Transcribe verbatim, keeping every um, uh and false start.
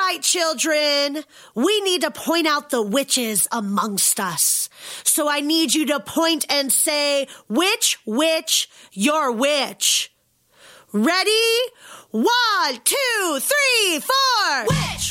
right, children. We need to point out the witches amongst us. So I need you to point and say, which witch you're which. Ready? One, two, three, four. Witch!